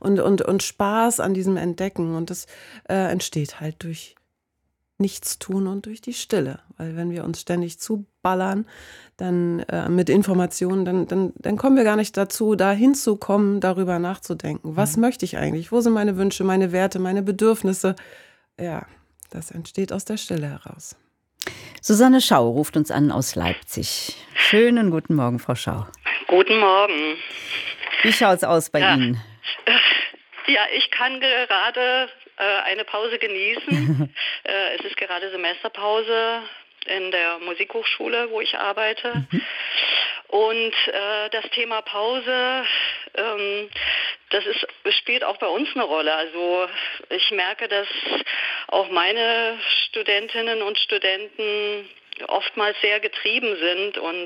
und Spaß an diesem Entdecken. Und das entsteht halt durch Nichtstun und durch die Stille. Weil wenn wir uns ständig zuballern, dann mit Informationen, dann kommen wir gar nicht dazu, da hinzukommen, darüber nachzudenken. Was möchte ich eigentlich? Wo sind meine Wünsche, meine Werte, meine Bedürfnisse? Ja, das entsteht aus der Stille heraus. Susanne Schau ruft uns an aus Leipzig. Schönen guten Morgen, Frau Schau. Guten Morgen. Wie schaut's aus bei Ihnen? Ja, ich kann gerade eine Pause genießen. Es ist gerade Semesterpause in der Musikhochschule, wo ich arbeite. Und das Thema Pause, das spielt auch bei uns eine Rolle. Also ich merke, dass auch meine Studentinnen und Studenten oftmals sehr getrieben sind und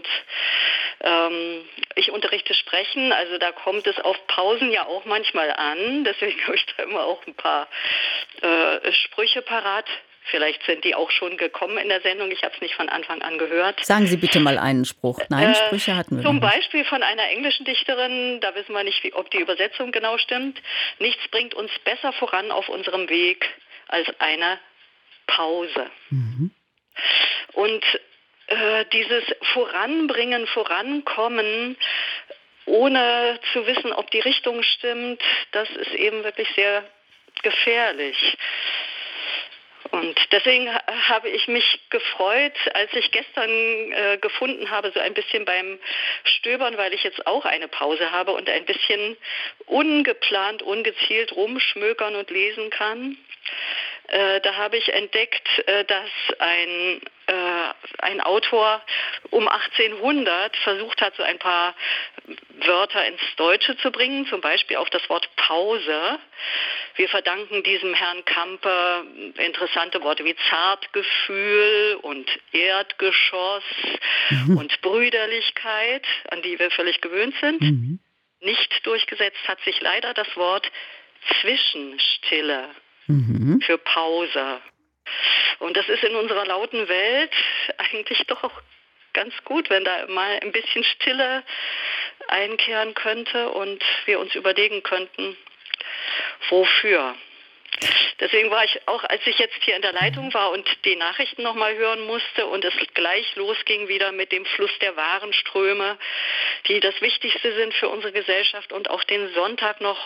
ich unterrichte Sprechen, also da kommt es auf Pausen ja auch manchmal an, deswegen habe ich da immer auch ein paar Sprüche parat. Vielleicht sind die auch schon gekommen in der Sendung, ich habe es nicht von Anfang an gehört. Sagen Sie bitte mal einen Spruch. Nein, Sprüche hatten wir Zum noch nicht. Beispiel von einer englischen Dichterin, da wissen wir nicht, ob die Übersetzung genau stimmt. Nichts bringt uns besser voran auf unserem Weg als eine Pause. Und dieses Voranbringen, Vorankommen, ohne zu wissen, ob die Richtung stimmt, das ist eben wirklich sehr gefährlich. Und deswegen habe ich mich gefreut, als ich gestern gefunden habe, so ein bisschen beim Stöbern, weil ich jetzt auch eine Pause habe und ein bisschen ungeplant, ungezielt rumschmökern und lesen kann. Da habe ich entdeckt, dass ein Autor um 1800 versucht hat, so ein paar Wörter ins Deutsche zu bringen, zum Beispiel auch das Wort Pause. Wir verdanken diesem Herrn Campe interessante Worte wie Zartgefühl und Erdgeschoss und Brüderlichkeit, an die wir völlig gewöhnt sind. Nicht durchgesetzt hat sich leider das Wort Zwischenstille für Pause. Und das ist in unserer lauten Welt eigentlich doch auch ganz gut, wenn da mal ein bisschen Stille einkehren könnte und wir uns überlegen könnten, wofür. Deswegen war ich auch, als ich jetzt hier in der Leitung war und die Nachrichten nochmal hören musste und es gleich losging wieder mit dem Fluss der Warenströme, die das Wichtigste sind für unsere Gesellschaft und auch den Sonntag noch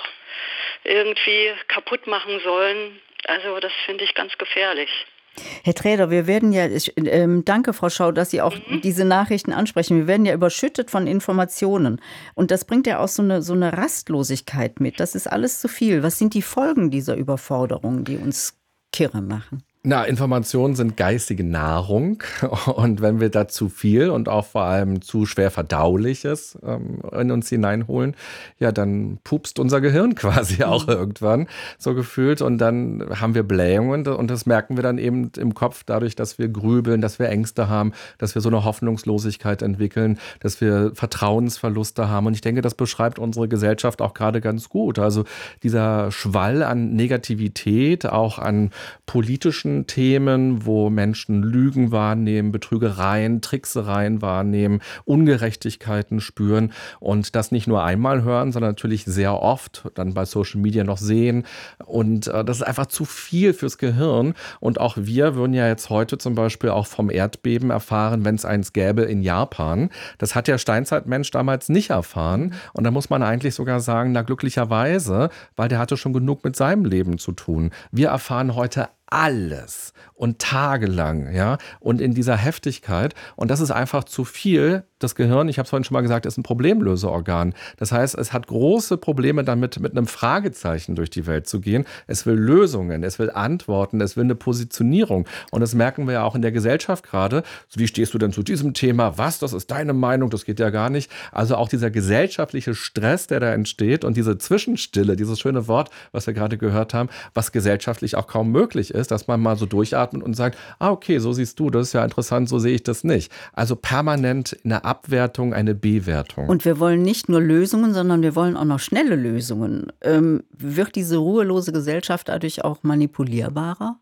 irgendwie kaputt machen sollen. Also das finde ich ganz gefährlich. Herr Träder, wir werden ja, danke Frau Schau, dass Sie auch diese Nachrichten ansprechen. Wir werden ja überschüttet von Informationen. Und das bringt ja auch so eine Rastlosigkeit mit. Das ist alles zu viel. Was sind die Folgen dieser Überforderung, die uns kirre machen? Na, Informationen sind geistige Nahrung und wenn wir da zu viel und auch vor allem zu schwer Verdauliches in uns hineinholen, ja, dann pupst unser Gehirn quasi auch irgendwann so gefühlt und dann haben wir Blähungen und das merken wir dann eben im Kopf dadurch, dass wir grübeln, dass wir Ängste haben, dass wir so eine Hoffnungslosigkeit entwickeln, dass wir Vertrauensverluste haben und ich denke, das beschreibt unsere Gesellschaft auch gerade ganz gut. Also dieser Schwall an Negativität, auch an politischen Themen, wo Menschen Lügen wahrnehmen, Betrügereien, Tricksereien wahrnehmen, Ungerechtigkeiten spüren und das nicht nur einmal hören, sondern natürlich sehr oft, dann bei Social Media noch sehen und das ist einfach zu viel fürs Gehirn und auch wir würden ja jetzt heute zum Beispiel auch vom Erdbeben erfahren, wenn es eins gäbe in Japan. Das hat der Steinzeitmensch damals nicht erfahren und da muss man eigentlich sogar sagen, na glücklicherweise, weil der hatte schon genug mit seinem Leben zu tun. Wir erfahren heute alles und tagelang, ja, und in dieser Heftigkeit. Und das ist einfach zu viel. Das Gehirn, ich habe es vorhin schon mal gesagt, ist ein Problemlöseorgan. Das heißt, es hat große Probleme damit, mit einem Fragezeichen durch die Welt zu gehen. Es will Lösungen, es will Antworten, es will eine Positionierung. Und das merken wir ja auch in der Gesellschaft gerade. So, wie stehst du denn zu diesem Thema? Was? Das ist deine Meinung? Das geht ja gar nicht. Also auch dieser gesellschaftliche Stress, der da entsteht und diese Zwischenstille, dieses schöne Wort, was wir gerade gehört haben, was gesellschaftlich auch kaum möglich ist, dass man mal so durchatmet und sagt, okay, so siehst du, das ist ja interessant, so sehe ich das nicht. Also permanent eine Abwertung, eine Bewertung. Und wir wollen nicht nur Lösungen, sondern wir wollen auch noch schnelle Lösungen. Wird diese ruhelose Gesellschaft dadurch auch manipulierbarer?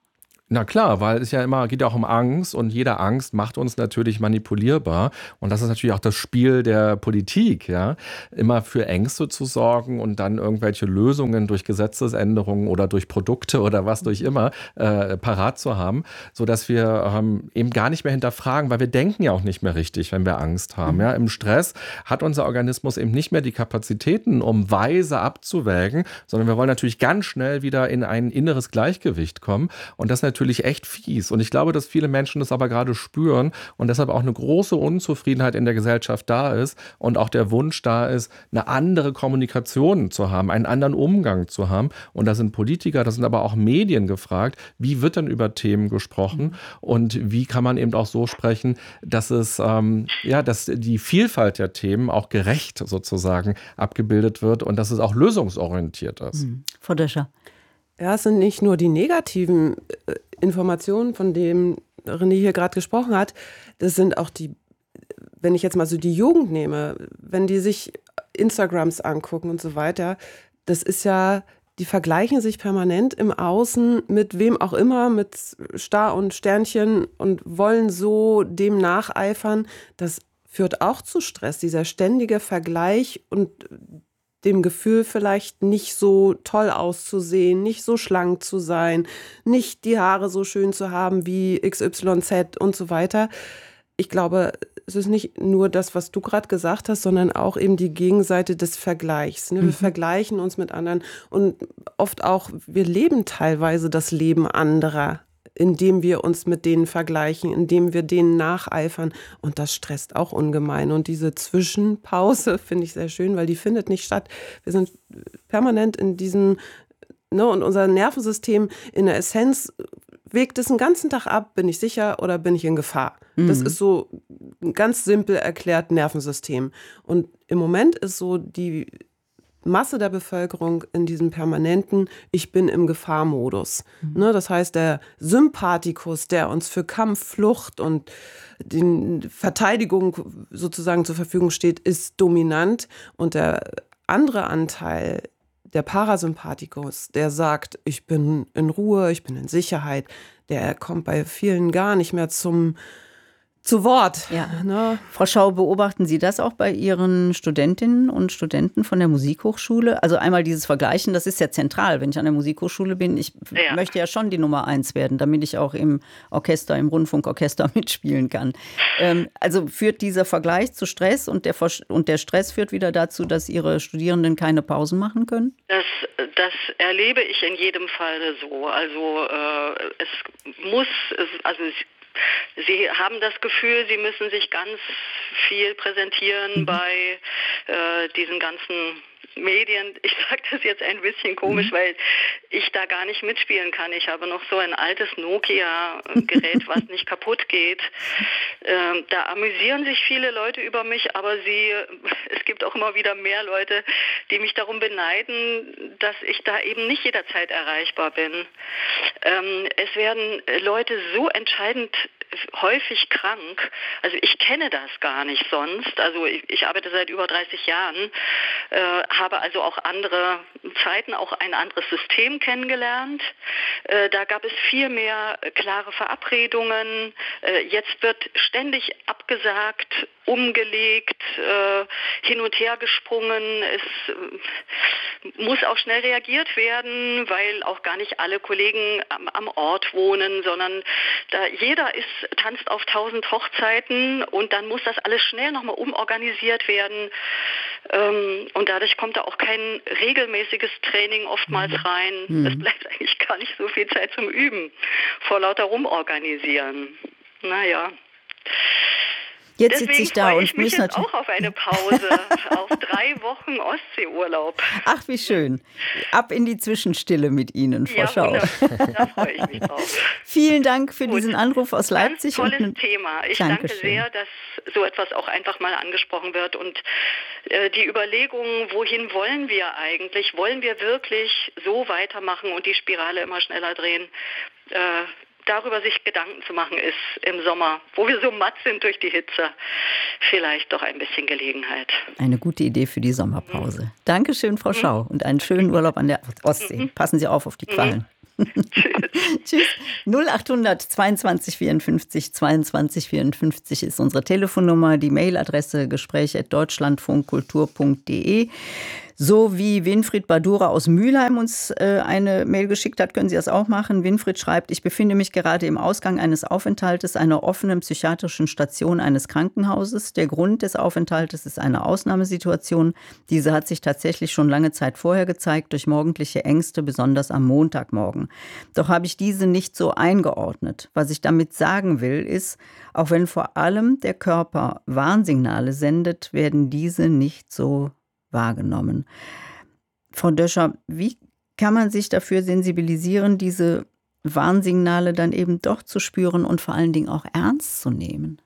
Na klar, weil es geht ja auch um Angst und jede Angst macht uns natürlich manipulierbar. Und das ist natürlich auch das Spiel der Politik, ja. Immer für Ängste zu sorgen und dann irgendwelche Lösungen durch Gesetzesänderungen oder durch Produkte oder was durch immer parat zu haben, sodass wir eben gar nicht mehr hinterfragen, weil wir denken ja auch nicht mehr richtig, wenn wir Angst haben. Ja. Im Stress hat unser Organismus eben nicht mehr die Kapazitäten, um weise abzuwägen, sondern wir wollen natürlich ganz schnell wieder in ein inneres Gleichgewicht kommen. Und das ist natürlich echt fies. Und ich glaube, dass viele Menschen das aber gerade spüren und deshalb auch eine große Unzufriedenheit in der Gesellschaft da ist und auch der Wunsch da ist, eine andere Kommunikation zu haben, einen anderen Umgang zu haben. Und da sind Politiker, da sind aber auch Medien gefragt, wie wird denn über Themen gesprochen und wie kann man eben auch so sprechen, dass dass die Vielfalt der Themen auch gerecht sozusagen abgebildet wird und dass es auch lösungsorientiert ist. Frau Döscher. Ja, es sind nicht nur die negativen Informationen, von denen René hier gerade gesprochen hat. Das sind auch wenn ich jetzt mal so die Jugend nehme, wenn die sich Instagrams angucken und so weiter, das ist ja, die vergleichen sich permanent im Außen mit wem auch immer, mit Star und Sternchen und wollen so dem nacheifern. Das führt auch zu Stress, dieser ständige Vergleich und dem Gefühl vielleicht nicht so toll auszusehen, nicht so schlank zu sein, nicht die Haare so schön zu haben wie XYZ und so weiter. Ich glaube, es ist nicht nur das, was du gerade gesagt hast, sondern auch eben die Gegenseite des Vergleichs. Wir vergleichen uns mit anderen und oft auch, wir leben teilweise das Leben anderer, indem wir uns mit denen vergleichen, indem wir denen nacheifern. Und das stresst auch ungemein. Und diese Zwischenpause finde ich sehr schön, weil die findet nicht statt. Wir sind permanent in diesem, und unser Nervensystem in der Essenz wägt es den ganzen Tag ab, bin ich sicher oder bin ich in Gefahr. Das ist so ganz simpel erklärt Nervensystem. Und im Moment ist so die Masse der Bevölkerung in diesem permanenten Ich bin im Gefahrmodus. Das heißt, der Sympathikus, der uns für Kampf, Flucht und die Verteidigung sozusagen zur Verfügung steht, ist dominant. Und der andere Anteil, der Parasympathikus, der sagt, ich bin in Ruhe, ich bin in Sicherheit, der kommt bei vielen gar nicht mehr zu Wort. Ja. Frau Schau, beobachten Sie das auch bei Ihren Studentinnen und Studenten von der Musikhochschule? Also einmal dieses Vergleichen, das ist ja zentral, wenn ich an der Musikhochschule bin. Ich möchte ja schon die Nummer 1 werden, damit ich auch im Orchester, im Rundfunkorchester mitspielen kann. Also führt dieser Vergleich zu Stress und der Stress führt wieder dazu, dass Ihre Studierenden keine Pausen machen können? Das erlebe ich in jedem Fall so. Also Sie haben das Gefühl, Sie müssen sich ganz viel präsentieren bei diesen ganzen Medien. Ich sage das jetzt ein bisschen komisch, weil ich da gar nicht mitspielen kann. Ich habe noch so ein altes Nokia-Gerät, was nicht kaputt geht. Da amüsieren sich viele Leute über mich, aber es gibt auch immer wieder mehr Leute, die mich darum beneiden, dass ich da eben nicht jederzeit erreichbar bin. Es werden Leute so entscheidend häufig krank. Also ich kenne das gar nicht sonst. Also ich arbeite seit über 30 Jahren, habe also auch andere Zeiten, auch ein anderes System kennengelernt. Da gab es viel mehr klare Verabredungen. Jetzt wird ständig abgesagt, umgelegt, hin und her gesprungen. Es muss auch schnell reagiert werden, weil auch gar nicht alle Kollegen am Ort wohnen, sondern da jeder tanzt auf 1000 Hochzeiten und dann muss das alles schnell nochmal umorganisiert werden. Und dadurch kommt da auch kein regelmäßiges Training oftmals rein. Es bleibt eigentlich gar nicht so viel Zeit zum Üben vor lauter Rumorganisieren. Naja. Jetzt sitze ich da und ich mich jetzt auch auf eine Pause, auf 3 Wochen Ostseeurlaub. Ach, wie schön. Ab in die Zwischenstille mit Ihnen, Frau Schau. Da freue ich mich drauf. Vielen Dank für diesen Anruf aus Leipzig. Ganz tolles Thema. Ich danke sehr, dass so etwas auch einfach mal angesprochen wird. Und die Überlegung, wohin wollen wir eigentlich? Wollen wir wirklich so weitermachen und die Spirale immer schneller drehen? Darüber sich Gedanken zu machen, ist im Sommer, wo wir so matt sind durch die Hitze, vielleicht doch ein bisschen Gelegenheit. Eine gute Idee für die Sommerpause. Dankeschön, Frau Schau, und einen schönen Urlaub an der Ostsee. Passen Sie auf die Quallen. Tschüss. 0800 22 54 22 54 ist unsere Telefonnummer, die Mailadresse gespräch@deutschlandfunkkultur.de. So wie Winfried Badura aus Mülheim uns eine Mail geschickt hat, können Sie das auch machen. Winfried schreibt: Ich befinde mich gerade im Ausgang eines Aufenthaltes einer offenen psychiatrischen Station eines Krankenhauses. Der Grund des Aufenthaltes ist eine Ausnahmesituation. Diese hat sich tatsächlich schon lange Zeit vorher gezeigt, durch morgendliche Ängste, besonders am Montagmorgen. Doch habe ich diese nicht so eingeordnet. Was ich damit sagen will, ist, auch wenn vor allem der Körper Warnsignale sendet, werden diese nicht so wahrgenommen. Frau Döscher, wie kann man sich dafür sensibilisieren, diese Warnsignale dann eben doch zu spüren und vor allen Dingen auch ernst zu nehmen?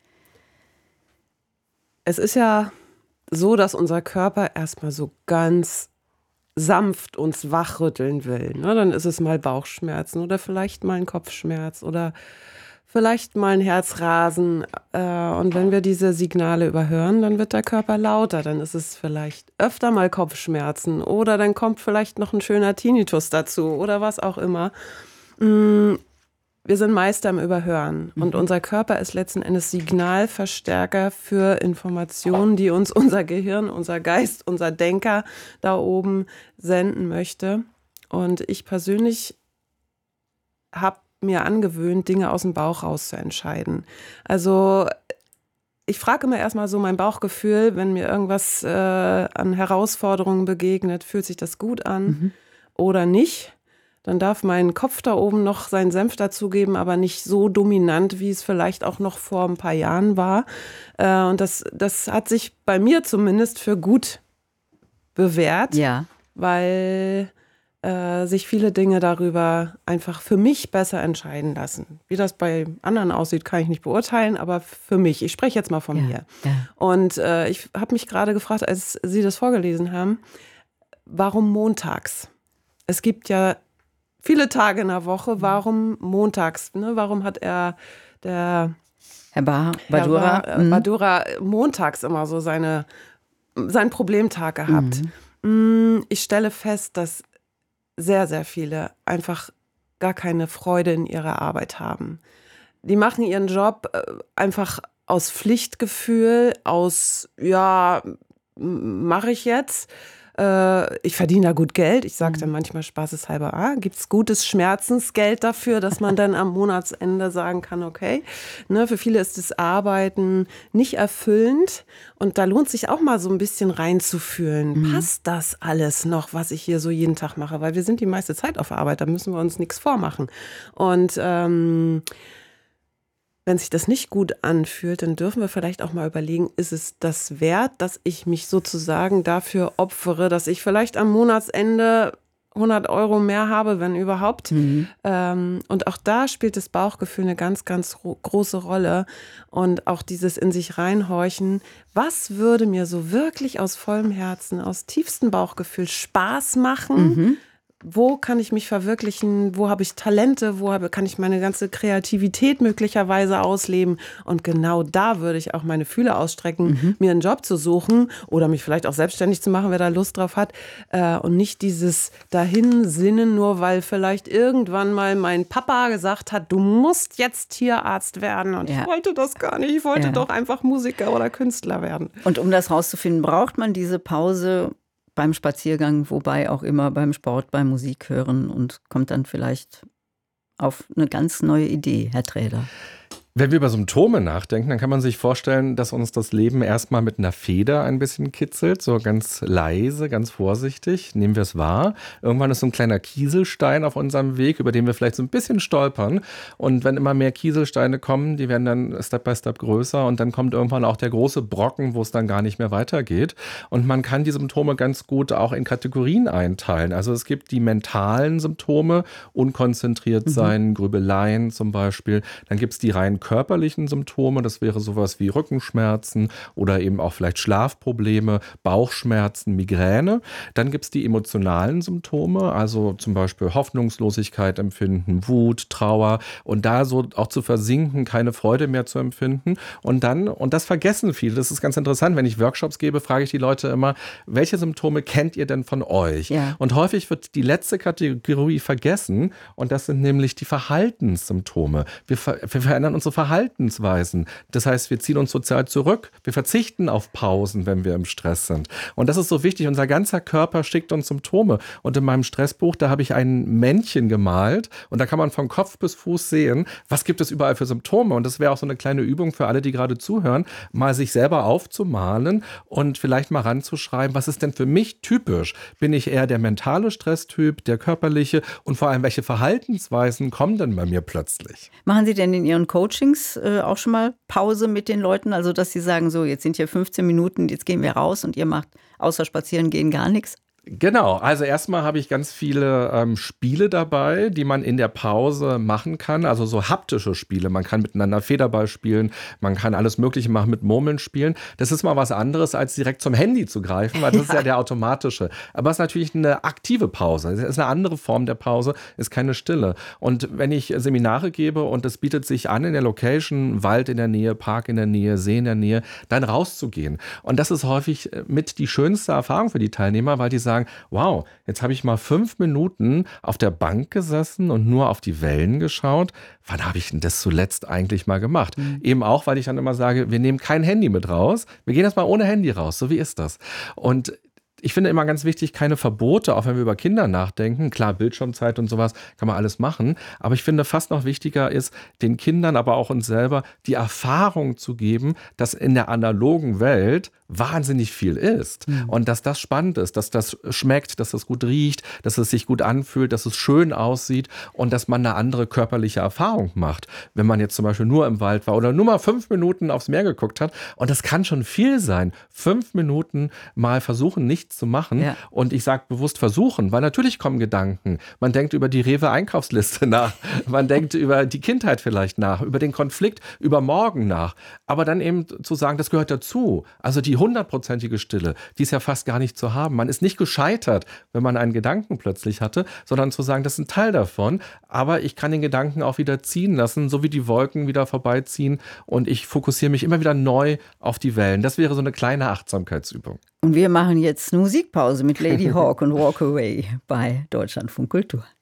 Es ist ja so, dass unser Körper erstmal so ganz sanft uns wachrütteln will. Ne? Dann ist es mal Bauchschmerzen oder vielleicht mal ein Kopfschmerz oder vielleicht mal ein Herzrasen. Und wenn wir diese Signale überhören, dann wird der Körper lauter. Dann ist es vielleicht öfter mal Kopfschmerzen oder dann kommt vielleicht noch ein schöner Tinnitus dazu oder was auch immer. Wir sind Meister im Überhören. Und unser Körper ist letzten Endes Signalverstärker für Informationen, die uns unser Gehirn, unser Geist, unser Denker da oben senden möchte. Und ich persönlich habe mir angewöhnt, Dinge aus dem Bauch raus zu entscheiden. Also ich frage immer erstmal so mein Bauchgefühl, wenn mir irgendwas an Herausforderungen begegnet, fühlt sich das gut an oder nicht? Dann darf mein Kopf da oben noch seinen Senf dazugeben, aber nicht so dominant, wie es vielleicht auch noch vor ein paar Jahren war. Und das hat sich bei mir zumindest für gut bewährt, weil sich viele Dinge darüber einfach für mich besser entscheiden lassen. Wie das bei anderen aussieht, kann ich nicht beurteilen, aber für mich, ich spreche jetzt mal von mir. Ja. Und ich habe mich gerade gefragt, als Sie das vorgelesen haben, warum montags? Es gibt ja viele Tage in der Woche, warum montags? Ne? Warum hat der Herr Badura montags immer so seinen Problemtag gehabt? Ich stelle fest, dass sehr, sehr viele einfach gar keine Freude in ihrer Arbeit haben. Die machen ihren Job einfach aus Pflichtgefühl, mache ich jetzt. Ich verdiene da gut Geld. Ich sage dann manchmal spaßeshalber, gibt es gutes Schmerzensgeld dafür, dass man dann am Monatsende sagen kann, okay. Ne, für viele ist das Arbeiten nicht erfüllend und da lohnt sich auch mal so ein bisschen reinzufühlen. Passt das alles noch, was ich hier so jeden Tag mache? Weil wir sind die meiste Zeit auf Arbeit, da müssen wir uns nichts vormachen. Und wenn sich das nicht gut anfühlt, dann dürfen wir vielleicht auch mal überlegen, ist es das wert, dass ich mich sozusagen dafür opfere, dass ich vielleicht am Monatsende 100 € mehr habe, wenn überhaupt. Und auch da spielt das Bauchgefühl eine ganz, ganz große Rolle. Und auch dieses in sich reinhorchen, was würde mir so wirklich aus vollem Herzen, aus tiefstem Bauchgefühl Spaß machen? Wo kann ich mich verwirklichen, wo habe ich Talente, kann ich meine ganze Kreativität möglicherweise ausleben. Und genau da würde ich auch meine Fühler ausstrecken, mir einen Job zu suchen oder mich vielleicht auch selbstständig zu machen, wer da Lust drauf hat. Und nicht dieses Dahinsinnen, nur weil vielleicht irgendwann mal mein Papa gesagt hat, du musst jetzt Tierarzt werden. Und ich wollte das gar nicht, ich wollte doch einfach Musiker oder Künstler werden. Und um das rauszufinden, braucht man diese Pause beim Spaziergang, wobei auch immer beim Sport, beim Musik hören und kommt dann vielleicht auf eine ganz neue Idee, Herr Träder. Wenn wir über Symptome nachdenken, dann kann man sich vorstellen, dass uns das Leben erstmal mit einer Feder ein bisschen kitzelt, so ganz leise, ganz vorsichtig, nehmen wir es wahr. Irgendwann ist so ein kleiner Kieselstein auf unserem Weg, über den wir vielleicht so ein bisschen stolpern. Und wenn immer mehr Kieselsteine kommen, die werden dann Step by Step größer und dann kommt irgendwann auch der große Brocken, wo es dann gar nicht mehr weitergeht. Und man kann die Symptome ganz gut auch in Kategorien einteilen. Also es gibt die mentalen Symptome, unkonzentriert sein, Grübeleien zum Beispiel. Dann gibt es die rein körperlichen Symptome, das wäre sowas wie Rückenschmerzen oder eben auch vielleicht Schlafprobleme, Bauchschmerzen, Migräne. Dann gibt es die emotionalen Symptome, also zum Beispiel Hoffnungslosigkeit empfinden, Wut, Trauer und da so auch zu versinken, keine Freude mehr zu empfinden. Und das vergessen viele, das ist ganz interessant, wenn ich Workshops gebe, frage ich die Leute immer, welche Symptome kennt ihr denn von euch? Ja. Und häufig wird die letzte Kategorie vergessen und das sind nämlich die Verhaltenssymptome. Wir verändern unsere Verhaltensweisen. Das heißt, wir ziehen uns sozial zurück, wir verzichten auf Pausen, wenn wir im Stress sind. Und das ist so wichtig, unser ganzer Körper schickt uns Symptome. Und in meinem Stressbuch, da habe ich ein Männchen gemalt und da kann man von Kopf bis Fuß sehen, was gibt es überall für Symptome. Und das wäre auch so eine kleine Übung für alle, die gerade zuhören, mal sich selber aufzumalen und vielleicht mal ranzuschreiben, was ist denn für mich typisch? Bin ich eher der mentale Stresstyp, der körperliche und vor allem, welche Verhaltensweisen kommen denn bei mir plötzlich? Machen Sie denn in Ihren Coachings auch schon mal Pause mit den Leuten? Also, dass Sie sagen, so, jetzt sind hier 15 Minuten, jetzt gehen wir raus und ihr macht außer spazieren gehen gar nichts? Genau, also erstmal habe ich ganz viele Spiele dabei, die man in der Pause machen kann, also so haptische Spiele. Man kann miteinander Federball spielen, man kann alles Mögliche machen, mit Murmeln spielen. Das ist mal was anderes, als direkt zum Handy zu greifen, weil das ist ja der automatische. Aber es ist natürlich eine aktive Pause, es ist eine andere Form der Pause, ist keine Stille. Und wenn ich Seminare gebe und es bietet sich an in der Location, Wald in der Nähe, Park in der Nähe, See in der Nähe, dann rauszugehen. Und das ist häufig mit die schönste Erfahrung für die Teilnehmer, weil die sagen, wow, jetzt habe ich mal 5 Minuten auf der Bank gesessen und nur auf die Wellen geschaut. Wann habe ich denn das zuletzt eigentlich mal gemacht? Eben auch, weil ich dann immer sage, wir nehmen kein Handy mit raus. Wir gehen jetzt mal ohne Handy raus. So wie ist das? Und ich finde immer ganz wichtig, keine Verbote, auch wenn wir über Kinder nachdenken. Klar, Bildschirmzeit und sowas kann man alles machen. Aber ich finde, fast noch wichtiger ist, den Kindern, aber auch uns selber, die Erfahrung zu geben, dass in der analogen Welt wahnsinnig viel ist. Und dass das spannend ist, dass das schmeckt, dass das gut riecht, dass es sich gut anfühlt, dass es schön aussieht und dass man eine andere körperliche Erfahrung macht. Wenn man jetzt zum Beispiel nur im Wald war oder nur mal 5 Minuten aufs Meer geguckt hat. Und das kann schon viel sein. 5 Minuten mal versuchen, nichts zu machen. Ja. Und ich sage bewusst versuchen, weil natürlich kommen Gedanken. Man denkt über die Rewe-Einkaufsliste nach. Man denkt über die Kindheit vielleicht nach, über den Konflikt, über morgen nach. Aber dann eben zu sagen, das gehört dazu. Also die 100%ige Stille, die ist ja fast gar nicht zu haben. Man ist nicht gescheitert, wenn man einen Gedanken plötzlich hatte, sondern zu sagen, das ist ein Teil davon. Aber ich kann den Gedanken auch wieder ziehen lassen, so wie die Wolken wieder vorbeiziehen. Und ich fokussiere mich immer wieder neu auf die Wellen. Das wäre so eine kleine Achtsamkeitsübung. Und wir machen jetzt eine Musikpause mit Lady Hawk und Walk Away bei Deutschlandfunk Kultur.